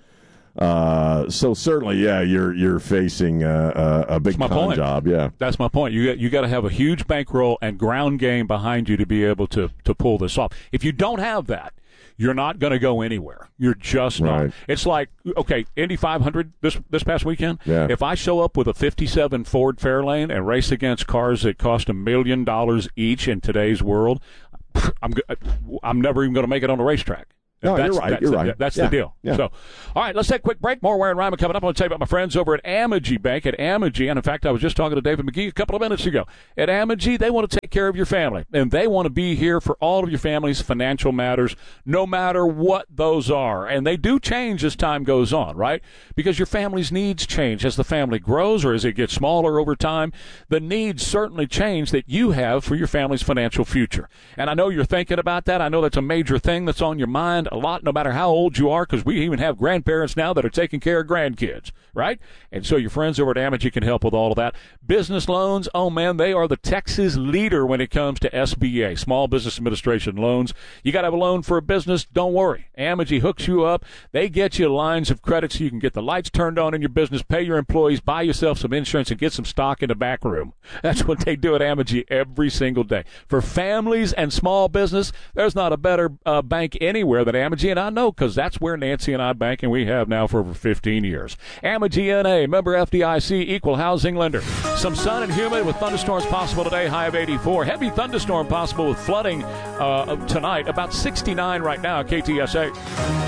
Uh, so certainly, yeah, you're you're facing a, a, a big That's my con point. job. Yeah, that's my point. You got, you got to have a huge bankroll and ground game behind you to be able to to pull this off. If you don't have that, you're not going to go anywhere. You're just not. Right. It's like, okay, Indy five hundred this this past weekend. Yeah. If I show up with a fifty-seven Ford Fairlane and race against cars that cost a million dollars each in today's world, I'm go- I'm never even going to make it on the racetrack. No, that's, you're right. That's You're the, right. That's Yeah. the deal. Yeah. So, all right, let's take a quick break. More Ware and Ryman coming up. I want to tell you about my friends over at Amegy Bank. At Amegy, and in fact, I was just talking to David McGee a couple of minutes ago. At Amegy, they want to take care of your family, and they want to be here for all of your family's financial matters, no matter what those are. And they do change as time goes on, right? Because your family's needs change as the family grows or as it gets smaller over time. The needs certainly change that you have for your family's financial future. And I know you're thinking about that. I know that's a major thing that's on your mind a lot, no matter how old you are, because we even have grandparents now that are taking care of grandkids, right? And so your friends over at Amegy can help with all of that. Business loans, oh man, they are the Texas leader when it comes to S B A, Small Business Administration loans. You got to have a loan for a business? Don't worry. Amegy hooks you up. They get you lines of credit so you can get the lights turned on in your business, pay your employees, buy yourself some insurance, and get some stock in the back room. That's what they do at Amegy every single day. For families and small business, there's not a better uh, bank anywhere than Amegy, and I know because that's where Nancy and I bank, and we have now for over fifteen years. Amegy N A, member F D I C, equal housing lender. Some sun and humid with thunderstorms possible today, high of eighty-four. Heavy thunderstorm possible with flooding uh, tonight, about sixty-nine right now, K T S A.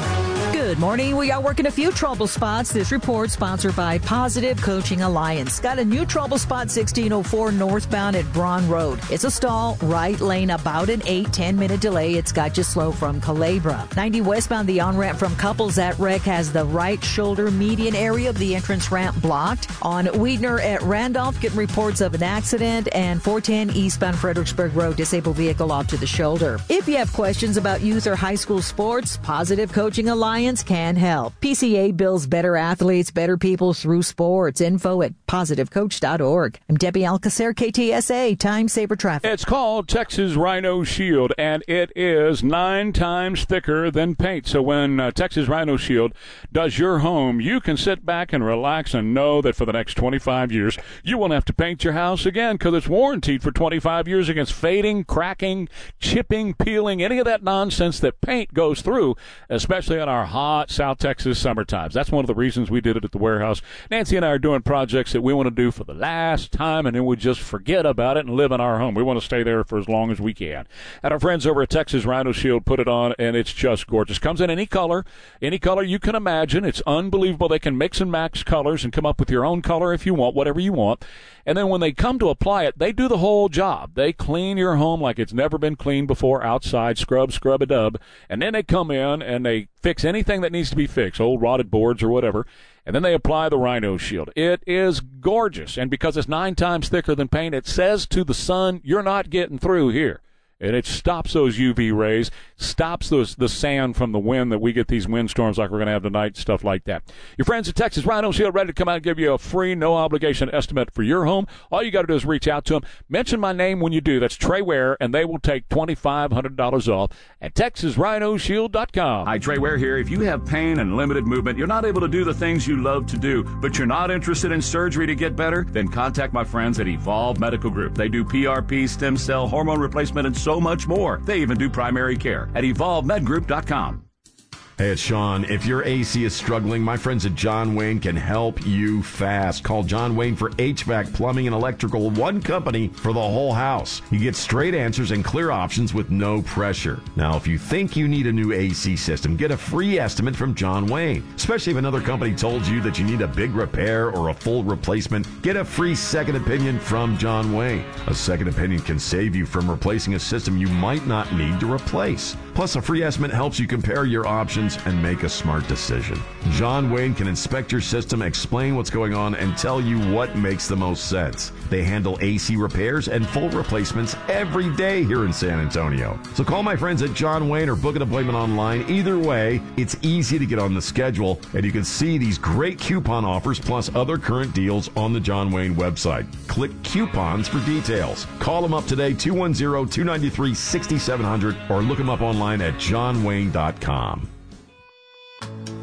Good morning. We are working a few trouble spots. This report sponsored by Positive Coaching Alliance. Got a new trouble spot, sixteen oh four northbound at Braun Road. It's a stall, right lane, about an eight, ten minute delay. It's got you slow from Calabria. ninety westbound, the on-ramp from Couples at Wreck has the right shoulder median area of the entrance ramp blocked. On Wiedner at Randolph, getting reports of an accident. And four ten eastbound Fredericksburg Road, disabled vehicle off to the shoulder. If you have questions about youth or high school sports, Positive Coaching Alliance can help. P C A builds better athletes, better people through sports. Info at positive coach dot org. I'm Debbie Alcacer, K T S A, Time Saver Traffic. It's called Texas Rhino Shield, and it is nine times thicker than paint. So when uh, Texas Rhino Shield does your home, you can sit back and relax and know that for the next twenty-five years, you won't have to paint your house again because it's warranted for twenty-five years against fading, cracking, chipping, peeling, any of that nonsense that paint goes through, especially on our hot South Texas summer times. That's one of the reasons we did it at the warehouse. Nancy and I are doing projects that we want to do for the last time, and then we just forget about it and live in our home. We want to stay there for as long as we can. And our friends over at Texas Rhino Shield put it on, and it's just gorgeous. Comes in any color, any color you can imagine. It's unbelievable. They can mix and match colors and come up with your own color if you want, whatever you want. And then when they come to apply it, they do the whole job. They clean your home like it's never been cleaned before outside, scrub, scrub-a-dub. And then they come in and they fix anything that needs to be fixed, old rotted boards or whatever. And then they apply the Rhino Shield. It is gorgeous. And because it's nine times thicker than paint, it says to the sun, you're not getting through here. And it stops those U V rays, stops those, the sand from the wind that we get these windstorms like we're going to have tonight, stuff like that. Your friends at Texas Rhino Shield ready to come out and give you a free, no-obligation estimate for your home. All you got to do is reach out to them. Mention my name when you do. That's Trey Ware, and they will take twenty-five hundred dollars off at texas rhino shield dot com. Hi, Trey Ware here. If you have pain and limited movement, you're not able to do the things you love to do, but you're not interested in surgery to get better, then contact my friends at Evolve Medical Group. They do P R P, stem cell, hormone replacement, and so much more. They even do primary care at evolve med group dot com. Hey, it's Sean. If your A C is struggling, my friends at John Wayne can help you fast. Call John Wayne for H V A C, plumbing, and electrical, one company for the whole house. You get straight answers and clear options with no pressure. Now, if you think you need a new A C system, get a free estimate from John Wayne. Especially if another company told you that you need a big repair or a full replacement, get a free second opinion from John Wayne. A second opinion can save you from replacing a system you might not need to replace. Plus, a free estimate helps you compare your options and make a smart decision. John Wayne can inspect your system, explain what's going on, and tell you what makes the most sense. They handle A C repairs and full replacements every day here in San Antonio. So call my friends at John Wayne or book an appointment online. Either way, it's easy to get on the schedule, and you can see these great coupon offers plus other current deals on the John Wayne website. Click coupons for details. Call them up today, two one zero, two nine three, six seven zero zero, or look them up online at john wayne dot com.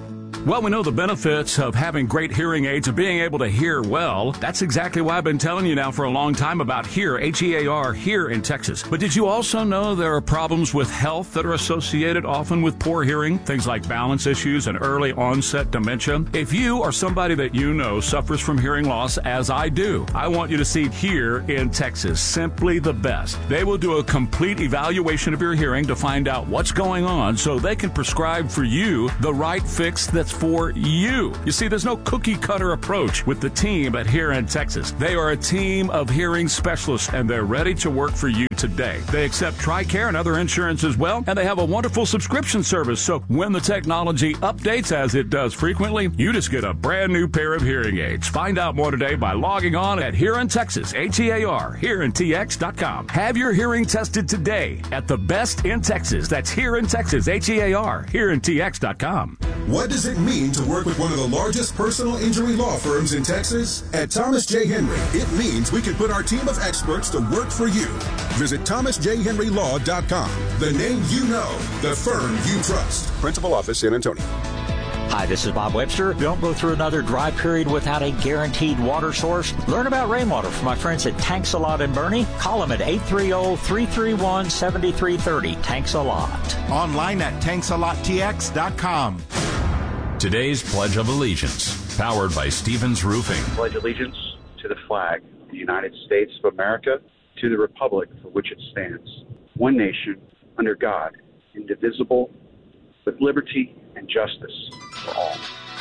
Well, we know the benefits of having great hearing aids and being able to hear well. That's exactly why I've been telling you now for a long time about Hear, H E A R, here in Texas. But did you also know there are problems with health that are associated often with poor hearing? Things like balance issues and early onset dementia. If you or somebody that you know suffers from hearing loss, as I do, I want you to see Hear in Texas. Simply the best. They will do a complete evaluation of your hearing to find out what's going on so they can prescribe for you the right fix that's for you. You see, there's no cookie cutter approach with the team at Here in Texas. They are a team of hearing specialists and they're ready to work for you today. They accept TRICARE and other insurance as well, and they have a wonderful subscription service. So when the technology updates, as it does frequently, you just get a brand new pair of hearing aids. Find out more today by logging on at Here in Texas, H E A R, here in T X dot com. Have your hearing tested today at the best in Texas. That's Here in Texas, H E A R, here in T X dot com. What does it mean to work with one of the largest personal injury law firms in Texas? At Thomas J. Henry, it means we can put our team of experts to work for you. Visit thomas j henry law dot com. The name you know, the firm you trust. Principal office, San Antonio. Hi, this is Bob Webster. Don't go through another dry period without a guaranteed water source. Learn about rainwater from my friends at Tanks A Lot in Bernie. Call them at eight three zero, three three one, seven three three zero. Tanks A Lot. Online at tanks a lot t x dot com. Today's Pledge of Allegiance, powered by Stevens Roofing. Pledge allegiance to the flag of the United States of America, to the republic for which it stands, one nation, under God, indivisible, with liberty and justice for all.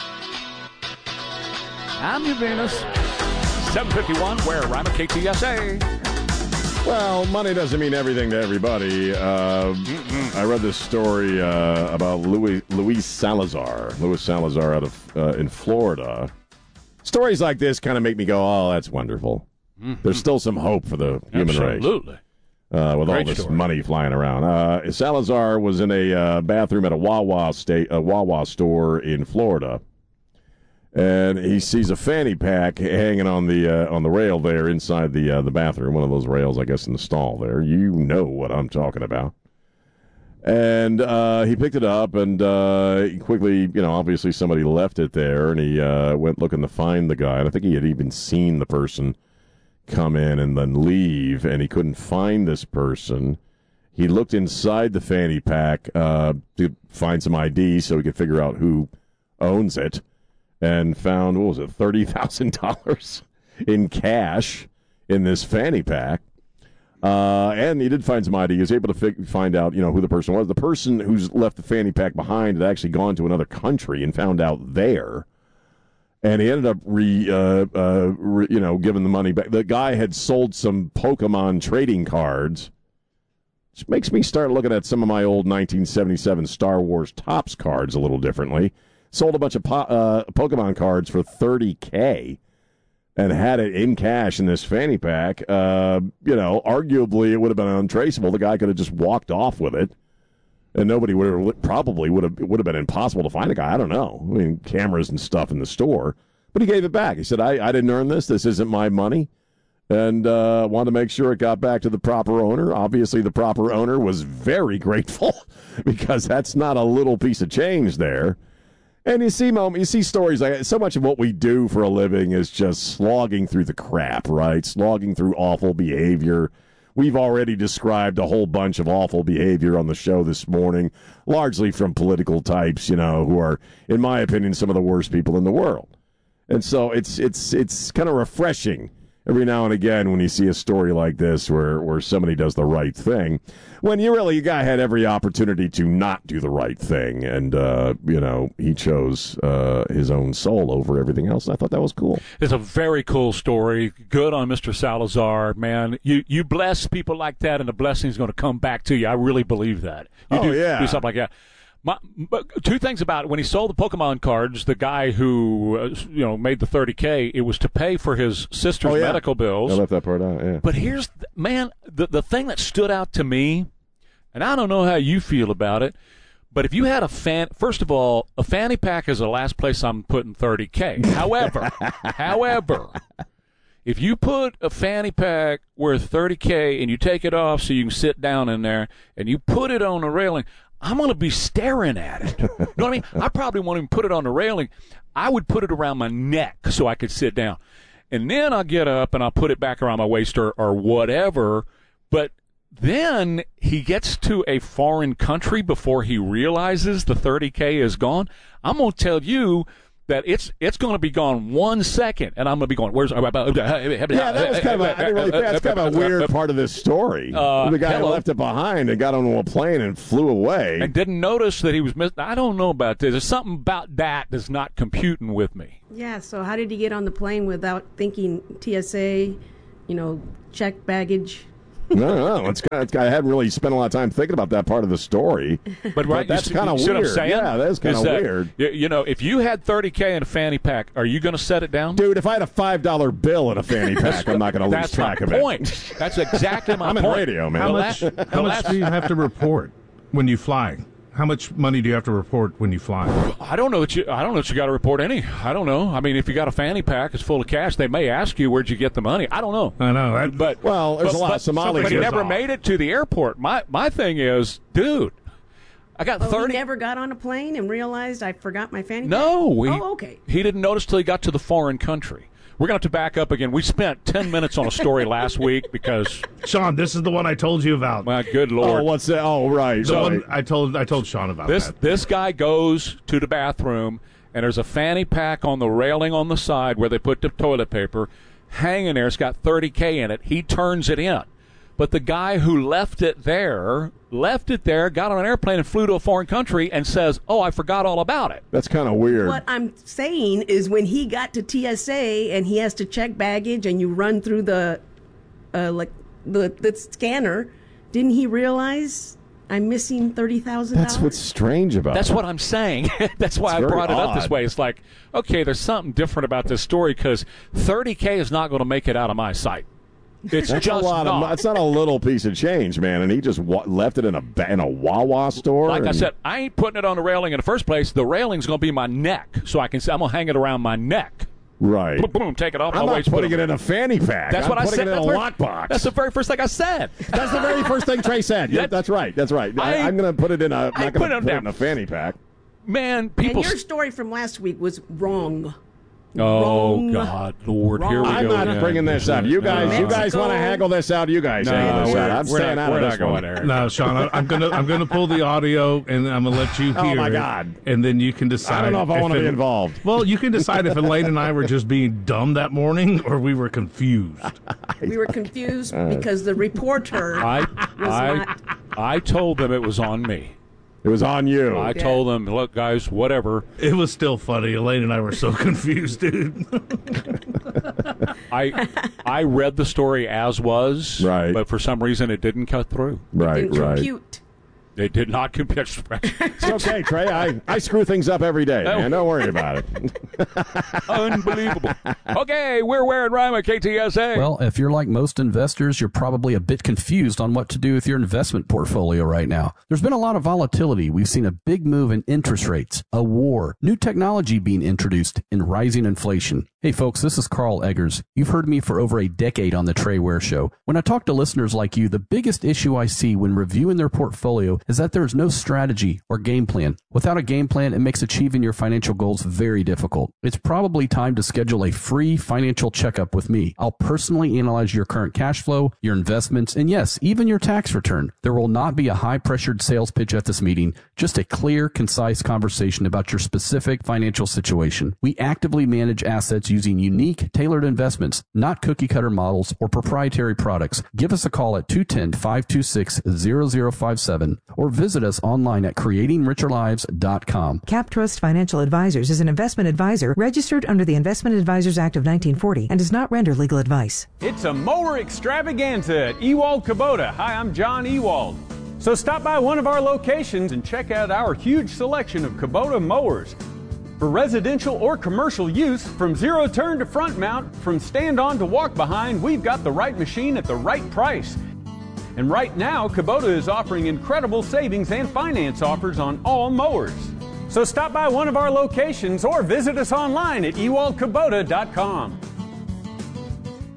I'm your Venus. seven fifty-one, where I'm a K T S A. Well, money doesn't mean everything to everybody. Uh, I read this story uh, about Louis, Luis Salazar. Luis Salazar out of uh, in Florida. Stories like this kind of make me go, oh, that's wonderful. Mm-hmm. There's still some hope for the human Absolutely. race. Absolutely. Uh, with Great all this story. money flying around. Uh, Salazar was in a uh, bathroom at a Wawa state, a Wawa store in Florida, and he sees a fanny pack hanging on the uh, on the rail there inside the uh, the bathroom. One of those rails, I guess, in the stall there. You know what I'm talking about. And uh, he picked it up, and uh, he quickly, you know, obviously somebody left it there, and he uh, went looking to find the guy. And I think he had even seen the person come in and then leave, and he couldn't find this person. He looked inside the fanny pack uh, to find some I D so he could figure out who owns it, and found, what was it, thirty thousand dollars in cash in this fanny pack. Uh, and he did find some I D. He was able to fig- find out, you know, who the person was. The person who's left the fanny pack behind had actually gone to another country and found out there. And he ended up, re, uh, uh, re, you know, giving the money back. The guy had sold some Pokemon trading cards, which makes me start looking at some of my old nineteen seventy-seven Star Wars Topps cards a little differently. Sold a bunch of po- uh, Pokemon cards for thirty K and had it in cash in this fanny pack. Uh, you know, arguably it would have been untraceable. The guy could have just walked off with it. And nobody would have, probably would have, it would have been impossible to find the guy. I don't know. I mean, cameras and stuff in the store. But he gave it back. He said, I, I didn't earn this. This isn't my money. And uh, wanted to make sure it got back to the proper owner. Obviously, the proper owner was very grateful because that's not a little piece of change there. And you see, Mom, you see stories like so much of what we do for a living is just slogging through the crap, right? Slogging through awful behavior. We've already described a whole bunch of awful behavior on the show this morning, largely from political types, you know, who are, in my opinion, some of the worst people in the world. And so it's it's it's kind of refreshing every now and again when you see a story like this where, where somebody does the right thing, when you really, you guy had every opportunity to not do the right thing. And, uh, you know, he chose uh, his own soul over everything else. And I thought that was cool. It's a very cool story. Good on Mister Salazar, man. You you bless people like that, and the blessing is going to come back to you. I really believe that. You Oh, do, yeah. do something like that. My, but two things about it. When he sold the Pokemon cards, the guy who uh, you know made the thirty K, it was to pay for his sister's Oh, yeah. medical bills. I left that part out, yeah. But here's, the, man, the, the thing that stood out to me, and I don't know how you feel about it, but if you had a fan, first of all, a fanny pack is the last place I'm putting thirty K. However, however, if you put a fanny pack worth thirty K and you take it off so you can sit down in there and you put it on a railing, I'm going to be staring at it. You know what I mean? I probably won't even put it on the railing. I would put it around my neck so I could sit down. And then I'll get up and I'll put it back around my waist or, or whatever. But then he gets to a foreign country before he realizes the thirty K is gone. I'm going to tell you that it's it's going to be gone one second, and I'm going to be going, where's... Yeah, that was kind of a, I didn't really, that's kind of a weird part of this story. Uh, the guy hello. left it behind and got onto a plane and flew away. And didn't notice that he was missing. I don't know about this. There's something about that that's not computing with me. Yeah, so how did he get on the plane without thinking T S A, you know, check baggage? No, no, it's kind of, I hadn't really spent a lot of time thinking about that part of the story. But right, but that's kind of weird. weird. What I'm saying? Yeah, that's kind of weird. You know, if you had thirty K in a fanny pack, are you going to set it down? Dude, if I had a five dollar bill in a fanny pack, I'm not going to lose that's track my of it. point. That's exactly my I'm point. in radio, man. How much, how much do you have to report when you fly? How much money do you have to report when you fly? I don't know that you. I don't know that you got to report any. I don't know. I mean, if you got a fanny pack, it's full of cash. They may ask you where'd you get the money. I don't know. I know. That, but well, there's but, a lot but, of Somalis. But he never off. made it to the airport. My my thing is, dude, I got oh, thirty. He never got on a plane and realized I forgot my fanny pack? No. We, oh, okay. He didn't notice till he got to the foreign country. We're going to have to back up again. We spent ten minutes on a story last week because... Sean, this is the one I told you about. My good Lord. Oh, what's that? Oh, right. The So one I told I told Sean about This that. This guy goes to the bathroom, and there's a fanny pack on the railing on the side where they put the toilet paper hanging there. It's got thirty K in it. He turns it in. But the guy who left it there, left it there, got on an airplane and flew to a foreign country and says, oh, I forgot all about it. That's kind of weird. What I'm saying is when he got to T S A and he has to check baggage and you run through the uh, like the, the scanner, didn't he realize I'm missing thirty thousand dollars? That's what's strange about That's it. what I'm saying. That's why It's I brought very it up this odd. way. It's like, okay, there's something different about this story because thirty K is not going to make it out of my sight. It's That's just a lot not. of. It's not a little piece of change, man. And he just wa- left it in a ba- in a Wawa store. Like I and- said, I ain't putting it on the railing in the first place. The railing's going to be my neck, so I can. I'm going to hang it around my neck. Right. Boom, boom, take it off I'm my not waist. putting put it in a fanny pack. That's I'm what I putting said. it in That's a very- lockbox. That's the very first thing I said. That's the very first thing Trey said. Yeah, That- that's right. That's right. I, I- I'm going to put it in a. I'm I not put going it to put it down. in a fanny pack. Man, people. And your story from last week was wrong. Oh Wrong. God, Lord, here we I'm go. not again. bringing this up. You guys, you guys Mexico. want to haggle this out? You guys No, haggle this we're- out. I'm we're staying not- out we're of not this going one. there. No, Sean, I- I'm gonna I'm gonna pull the audio and I'm gonna let you hear Oh, my it, God. and then you can decide. I don't know if I want to it- be involved. Well, you can decide if Elaine and I were just being dumb that morning or we were confused. We were confused because the reporter I, was I, not. I told them it was on me. It was on you. I told them, look, guys, whatever. It was still funny. Elaine and I were so confused, dude. I I read the story as was, Right. but for some reason it didn't cut through. Right, Didn't right. compute. It did not compute. It's okay, Trey. I, I screw things up every day, man. Don't worry about it. Unbelievable. Okay, we're wearing rhyme at K T S A. Well, if you're like most investors, you're probably a bit confused on what to do with your investment portfolio right now. There's been a lot of volatility. We've seen a big move in interest rates, a war, new technology being introduced, and rising inflation. Hey folks, this is Carl Eggers. You've heard me for over a decade on the Trey Ware Show. When I talk to listeners like you, the biggest issue I see when reviewing their portfolio is that there is no strategy or game plan. Without a game plan, it makes achieving your financial goals very difficult. It's probably time to schedule a free financial checkup with me. I'll personally analyze your current cash flow, your investments, and yes, even your tax return. There will not be a high-pressured sales pitch at this meeting, just a clear, concise conversation about your specific financial situation. We actively manage assets using unique, tailored investments, not cookie-cutter models or proprietary products. Give us a call at two one zero, five two six, zero zero five seven or visit us online at creating richer lives dot com. CapTrust Financial Advisors is an investment advisor registered under the Investment Advisors Act of nineteen forty and does not render legal advice. It's a mower extravaganza at Ewald Kubota. Hi, I'm John Ewald. So stop by one of our locations and check out our huge selection of Kubota mowers. For residential or commercial use, from zero turn to front mount, from stand on to walk behind, we've got the right machine at the right price. And right now, Kubota is offering incredible savings and finance offers on all mowers. So stop by one of our locations or visit us online at ewald kubota dot com.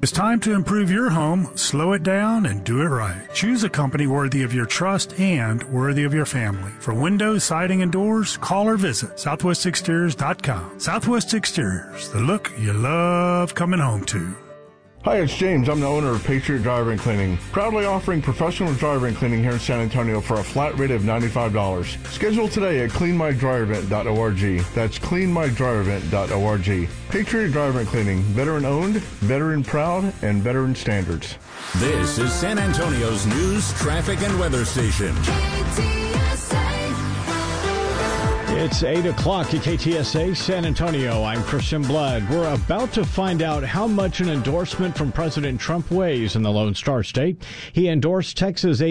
It's time to improve your home, slow it down, and do it right. Choose a company worthy of your trust and worthy of your family. For windows, siding, and doors, call or visit southwest exteriors dot com. Southwest Exteriors, the look you love coming home to. Hi, it's James. I'm the owner of Patriot Driving Cleaning. Proudly offering professional driving cleaning here in San Antonio for a flat rate of ninety-five dollars. Schedule today at clean my dry event dot org. That's clean my dry event dot org. Patriot Driving Cleaning. Veteran owned, veteran proud, and veteran standards. This is San Antonio's news, traffic, and weather station. It's eight o'clock at K T S A San Antonio. I'm Christian Blood. We're about to find out how much an endorsement from President Trump weighs in the Lone Star State. He endorsed Texas